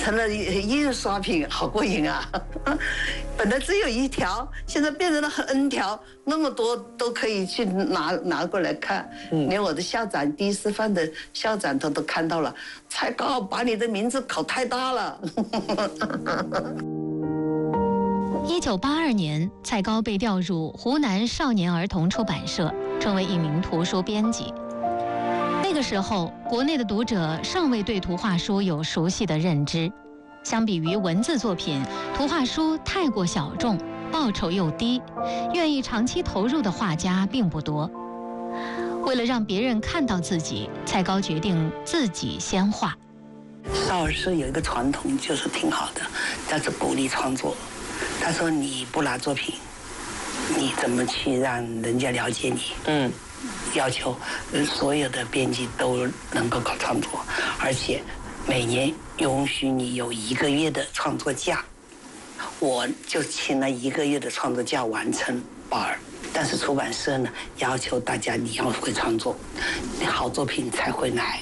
成了印刷品，好过瘾啊！本来只有一条，现在变成了N条，那么多都可以去拿过来看。连我的校长，第一师范的校长都看到了。蔡高把你的名字搞太大了。 1982年，蔡高被调入湖南少年儿童出版社，成为一名图书编辑。那个时候，国内的读者尚未对图画书有熟悉的认知。相比于文字作品，图画书太过小众，报酬又低，愿意长期投入的画家并不多。为了让别人看到自己，蔡高决定自己先画。 少儿社有一个传统，就是挺好的，但是鼓励创作。他说你不拿作品，你怎么去让人家了解你？要求所有的编辑都能够搞创作，而且每年允许你有1个月的创作假。我就请了1个月的创作假完成宝儿。但是出版社呢，要求大家你要会创作，好作品才会来。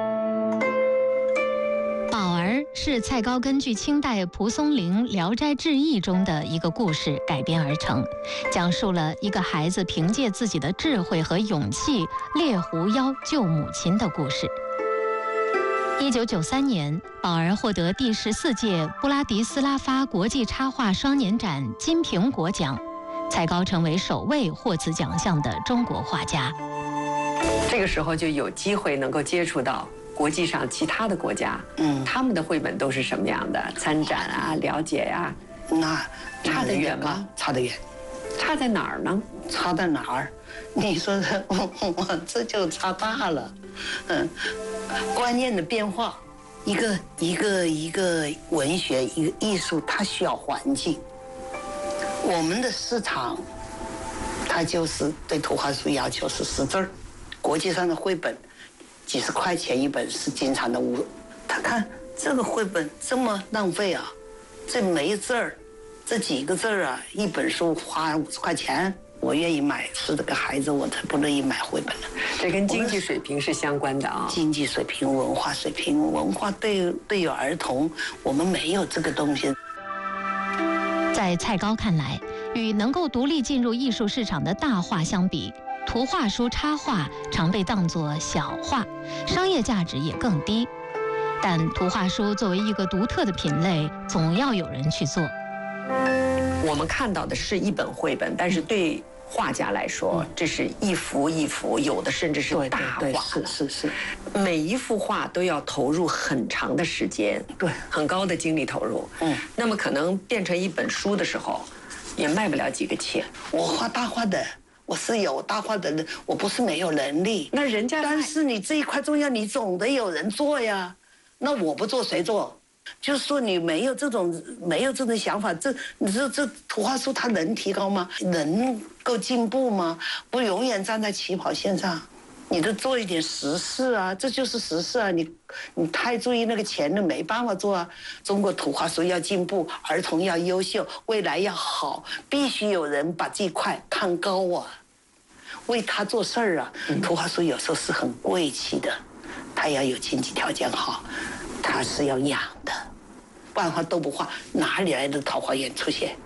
宝儿是蔡高根据清代蒲松龄《聊斋志异》中的一个故事改编而成，讲述了一个孩子凭借自己的智慧和勇气猎狐妖救母亲的故事。1993年，宝儿获得第14届布拉迪斯拉发国际插画双年展金苹果奖，蔡高成为首位获此奖项的中国画家。 这个时候就有机会能够接触到国际上其他的国家，他们的绘本都是什么样的？参展啊，了解呀， 那差得远吗？ 差得远。 差在哪儿呢？ 差在哪儿？你说我这就差大了。观念的变化，一个文学，一个艺术，它需要环境。我们的市场，它就是对图画书要求是识字儿，国际上的绘本几十块钱一本是经常的他看这个绘本这么浪费啊，这没字儿，这几个字儿啊，一本书花50块钱，我愿意买。是这个孩子，我才不乐意买绘本呢。 这跟经济水平是相关的啊。 经济水平、文化水平，文化对于儿童，我们没有这个东西。 在蔡高看来，与能够独立进入艺术市场的大画相比，图画书插画常被当作小画，商业价值也更低。但图画书作为一个独特的品类，总要有人去做。 我们看到的是一本绘本，但是对画家来说，这是一幅一幅，有的甚至是大画。 是。 每一幅画都要投入很长的时间， 对， 很高的精力投入。那么可能变成一本书的时候，也卖不了几个钱。 我画大画的。我是有大画的人，我不是没有能力。 那人家， 但是你这一块重要，你总得有人做呀。那我不做谁做？就是说你没有这种想法，这图画书它能提高吗？能够进步吗？不永远站在起跑线上，你都做一点实事啊，这就是实事啊。你太注意那个钱了，没办法做啊。中国图画书要进步，儿童要优秀，未来要好，必须有人把这块看高啊，为他做事儿啊。图画书有时候是很贵气的，他要有经济条件好，他是要养的，不然的话都不画，哪里来的桃花源出现？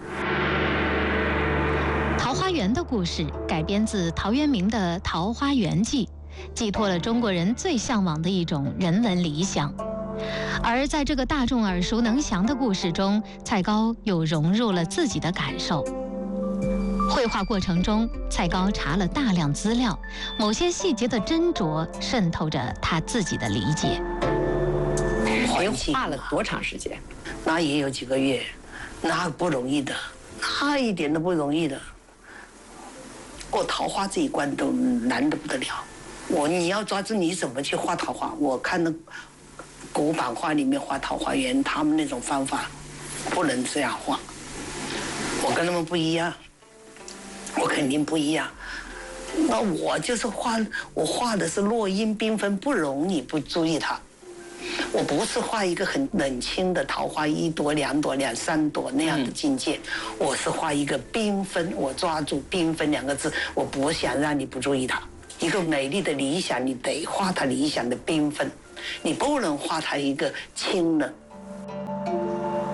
桃花源的故事改编自陶渊明的《桃花源记》，寄托了中国人最向往的一种人文理想。而在这个大众耳熟能详的故事中，蔡高又融入了自己的感受。绘画过程中，蔡高查了大量资料，某些细节的斟酌渗透着他自己的理解。 您画了多长时间？ 那也有几个月，那不容易的，那一点都不容易的。过桃花这一关都难得不得了。你要抓住你怎么去画桃花。我看那古版画里面画桃花源，他们那种方法不能这样画。我跟他们不一样，我肯定不一样。那我就是我画的是落英缤纷，不容你不注意它。我不是画一个很冷清的桃花，1朵、2朵、3朵那样的境界，我是画一个缤纷，我抓住缤纷2个字，我不想让你不注意它。一个美丽的理想，你得画它理想的缤纷，你不能画它一个清的。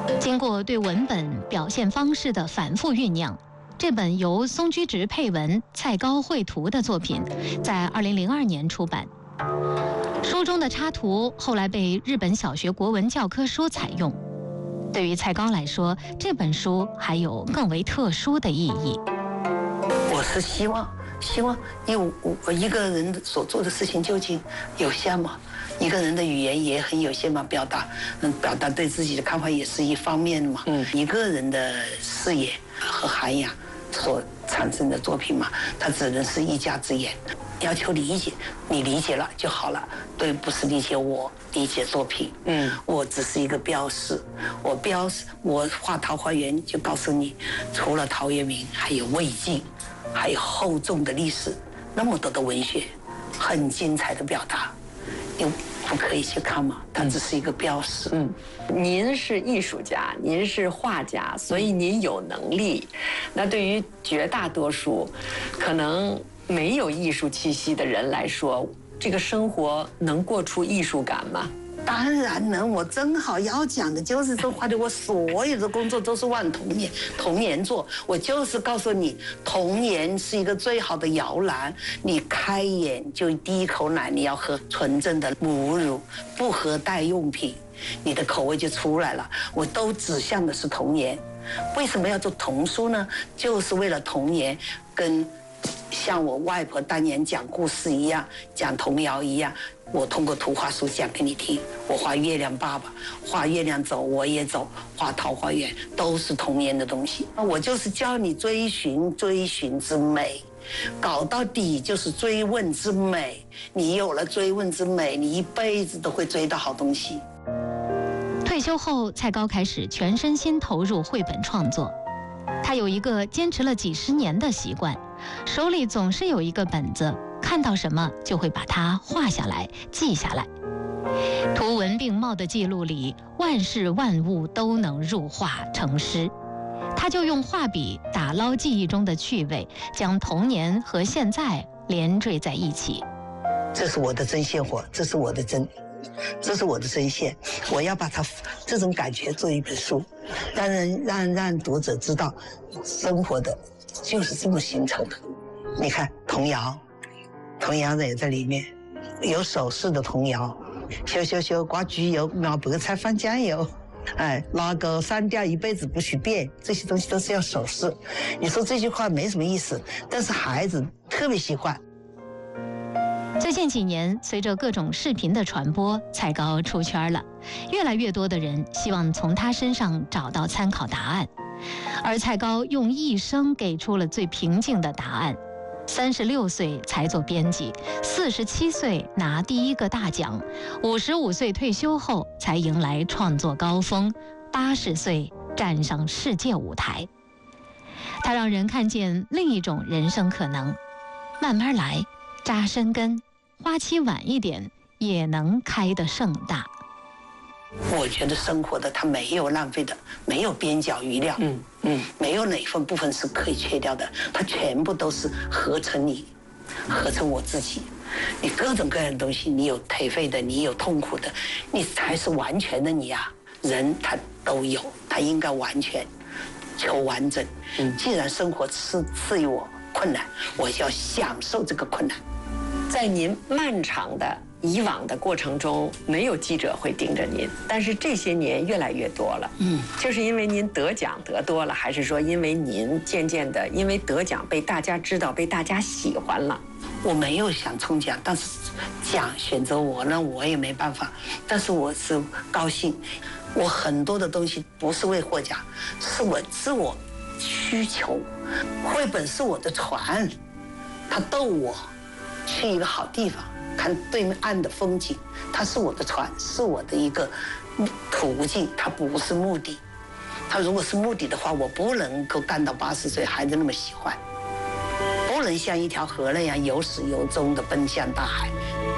经过对文本表现方式的反复酝酿，这本由松居直配文、蔡高绘图的作品，在2002年出版。书中的插图后来被日本小学国文教科书采用。对于蔡高来说，这本书还有更为特殊的意义。 我是希望我一个人所做的事情究竟有限吗？一个人的语言也很有限嘛，表达对自己的看法也是一方面嘛。一个人的视野和涵养所产生的作品嘛，它只能是一家之言。要求理解，你理解了就好了。对，不是理解我，理解作品。我只是一个标示，我画桃花源就告诉你，除了陶渊明，还有魏晋，还有厚重的历史，那么多的文学，很精彩的表达。你不可以去看吗？它只是一个标识。 您是艺术家，您是画家，所以您有能力。那对于绝大多数可能没有艺术气息的人来说，这个生活能过出艺术感吗？ 当然能，我正好要讲的就是这话题。我所有的工作都是万童年做，我就是告诉你，童年是一个最好的摇篮。你开眼就第一口奶，你要喝纯正的母乳，不喝代用品，你的口味就出来了。我都指向的是童年。为什么要做童书呢？就是为了童年跟像我外婆当年讲故事一样，讲童谣一样，我通过图画书讲给你听。我画月亮爸爸，画月亮走我也走，画桃花源，都是童年的东西。我就是教你追寻之美，搞到底就是追问之美。你有了追问之美，你一辈子都会追到好东西。 退休后，蔡高开始全身心投入绘本创作。他有一个坚持了几十年的习惯，手里总是有一个本子，看到什么就会把它画下来、记下来。图文并茂的记录里，万事万物都能入画成诗。他就用画笔打捞记忆中的趣味，将童年和现在连缀在一起。 这是我的针线活，这是我的针线。我要把它这种感觉做一本书，让读者知道，生活的就是这么形成的。你看童谣也在里面，有手势的童谣，羞刮焗油，描白菜放酱油。哪个删掉一辈子不许变，这些东西都是要手势。你说这句话没什么意思，但是孩子特别喜欢。 最近几年，随着各种视频的传播，蔡高出圈了，越来越多的人希望从他身上找到参考答案，而蔡高用一生给出了最平静的答案。36岁才做编辑，47岁拿第一个大奖，55岁退休后才迎来创作高峰，80岁站上世界舞台。他让人看见另一种人生可能，慢慢来，扎深根，花期晚一点也能开得盛大。 我觉得生活的它没有浪费的，没有边角余料，没有哪份部分是可以切掉的，它全部都是合成你，合成我自己。你各种各样的东西，你有颓废的，你有痛苦的，你才是完全的你啊！人他都有，他应该完全，求完整。既然生活赐予我困难，我就要享受这个困难。 在您漫长的以往的过程中，没有记者会盯着您，但是这些年越来越多了。就是因为您得奖得多了，还是说因为您渐渐的因为得奖被大家知道，被大家喜欢了？ 我没有想冲奖，但是奖选择我，那我也没办法。但是我是高兴，我很多的东西不是为获奖，是我自我需求。绘本是我的船，它逗我去一个好地方，看对面岸的风景，它是我的船，是我的一个途径，它不是目的。它如果是目的的话，我不能够干到80岁还是那么喜欢，不能像一条河那样有始有终的奔向大海。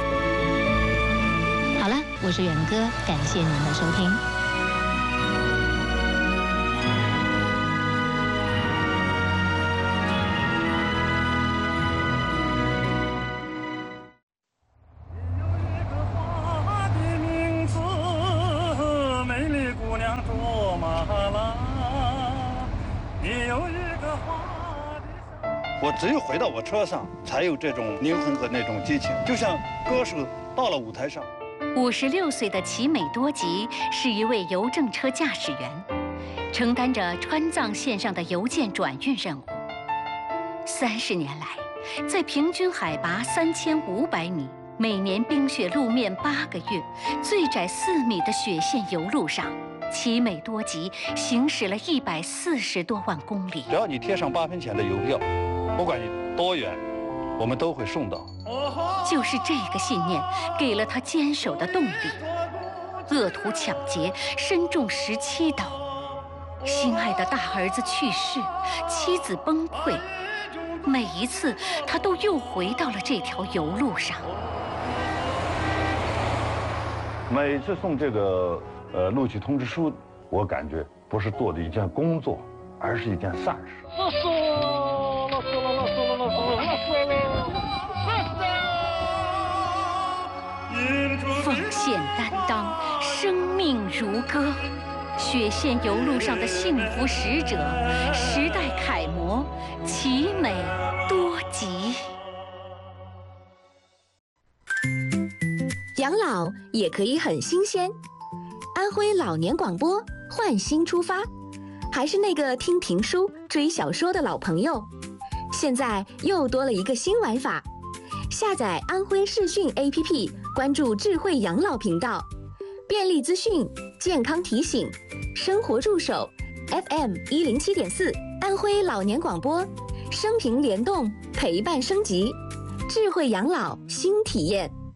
好了，我是远哥，感谢您的收听。 美丽姑娘多马拉，你有一个花的。我只有回到我车上，才有这种灵魂和那种激情，就像歌手到了舞台上。 56岁的齐美多吉是一位邮政车驾驶员，承担着川藏线上的邮件转运任务。30年来，在平均海拔3500米、每年冰雪路面8个月、最窄4米的雪线油路上，齐美多吉行驶了140多万公里。 只要你贴上8分钱的邮票，不管你多远，我们都会送到。 就是这个信念，给了他坚守的动力。恶徒抢劫，身中17刀，心爱的大儿子去世，妻子崩溃，每一次他都又回到了这条油路上。 每次送这个录取通知书，我感觉不是做的一件工作，而是一件善事。 奉献担当，生命如歌。雪线油路上的幸福使者，时代楷模，齐美多吉。 养老也可以很新鲜。安徽老年广播换新出发，还是那个听评书、追小说的老朋友，现在又多了一个新玩法。下载安徽视讯 APP， 关注智慧养老频道，便利资讯、健康提醒、生活助手 FM 107.4，安徽老年广播，生平联动，陪伴升级，智慧养老新体验。